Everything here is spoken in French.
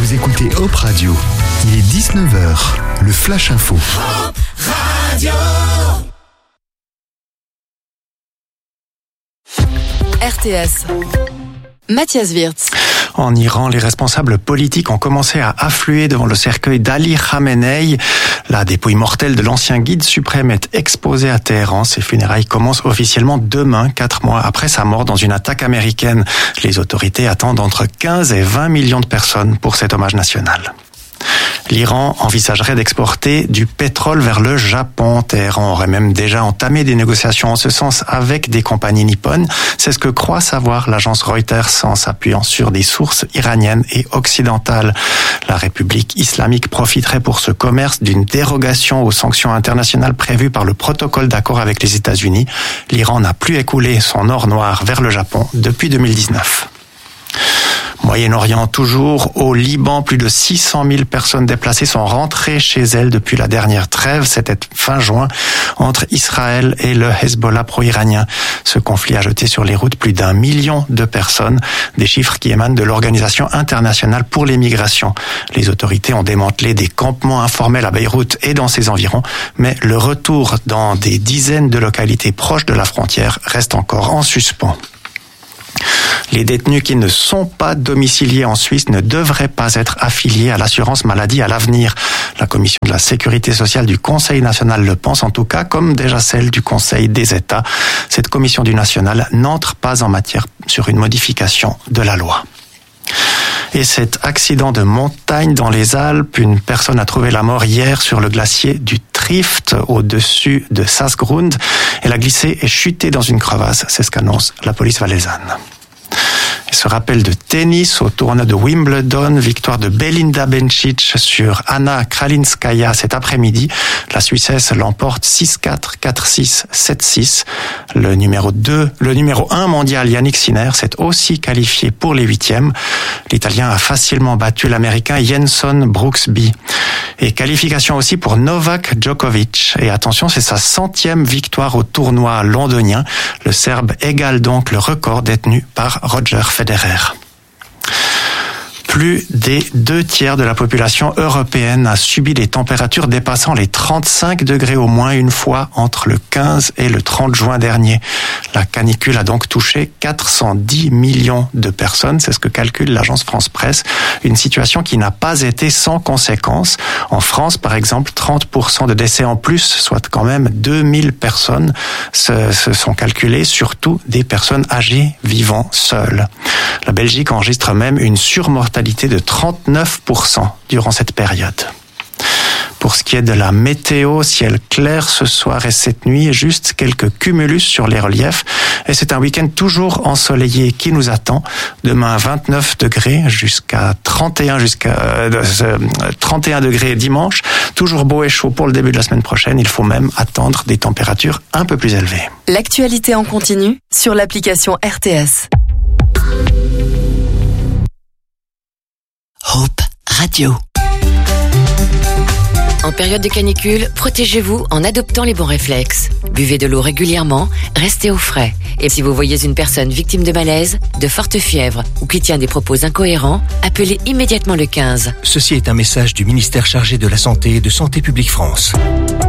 Vous écoutez Hop Radio. Il est 19h, le Flash Info. Hop Radio. RTS. Mathias Wirtz. En Iran, les responsables politiques ont commencé à affluer devant le cercueil d'Ali Khamenei. La dépouille mortelle de l'ancien guide suprême est exposée à Téhéran. Ses funérailles commencent officiellement demain, 4 mois après sa mort dans une attaque américaine. Les autorités attendent entre 15 et 20 millions de personnes pour cet hommage national. L'Iran envisagerait d'exporter du pétrole vers le Japon. Téhéran aurait même déjà entamé des négociations en ce sens avec des compagnies nippones. C'est ce que croit savoir l'agence Reuters en s'appuyant sur des sources iraniennes et occidentales. La République islamique profiterait pour ce commerce d'une dérogation aux sanctions internationales prévues par le protocole d'accord avec les États-Unis. L'Iran n'a plus écoulé son or noir vers le Japon depuis 2019. Moyen-Orient toujours. Au Liban, plus de 600 000 personnes déplacées sont rentrées chez elles depuis la dernière trêve. C'était fin juin entre Israël et le Hezbollah pro-iranien. Ce conflit a jeté sur les routes plus d'1 million de personnes. Des chiffres qui émanent de l'Organisation internationale pour les migrations. Les autorités ont démantelé des campements informels à Beyrouth et dans ses environs, mais le retour dans des dizaines de localités proches de la frontière reste encore en suspens. Les détenus qui ne sont pas domiciliés en Suisse ne devraient pas être affiliés à l'assurance maladie à l'avenir. La commission de la sécurité sociale du Conseil national le pense en tout cas, comme déjà celle du Conseil des États. Cette commission du national n'entre pas en matière sur une modification de la loi. Et cet accident de montagne dans les Alpes, une personne a trouvé la mort hier sur le glacier du Trift au-dessus de Sassgrund. Elle a glissé et chuté dans une crevasse, c'est ce qu'annonce la police valaisanne. Et ce rappel de tennis au tournoi de Wimbledon, victoire de Belinda Bencic sur Anna Kralinskaya cet après-midi. La Suissesse l'emporte 6-4, 4-6, 7-6. Le numéro 1 mondial Yannick Sinner s'est aussi qualifié pour les 8e. L'Italien a facilement battu l'Américain Jenson Brooksby. Et qualification aussi pour Novak Djokovic. Et attention, c'est sa 100e victoire au tournoi londonien. Le Serbe égale donc le record détenu par Roger Federer. Plus des 2/3 de la population européenne a subi des températures dépassant les 35 degrés au moins une fois entre le 15 et le 30 juin dernier. La canicule a donc touché 410 millions de personnes, c'est ce que calcule l'agence France Presse. Une situation qui n'a pas été sans conséquences. En France, par exemple, 30% de décès en plus, soit quand même 2000 personnes, se sont calculées, surtout des personnes âgées vivant seules. La Belgique enregistre même une surmortalité de 39% durant cette période. Pour ce qui est de la météo, ciel clair ce soir et cette nuit, juste quelques cumulus sur les reliefs. Et c'est un week-end toujours ensoleillé qui nous attend. Demain, 29 degrés jusqu'à 31 degrés dimanche. Toujours beau et chaud pour le début de la semaine prochaine. Il faut même attendre des températures un peu plus élevées. L'actualité en continu sur l'application RTS. Hop Radio. En période de canicule, protégez-vous en adoptant les bons réflexes. Buvez de l'eau régulièrement, restez au frais. Et si vous voyez une personne victime de malaise, de forte fièvre ou qui tient des propos incohérents, appelez immédiatement le 15. Ceci est un message du ministère chargé de la Santé et de Santé publique France.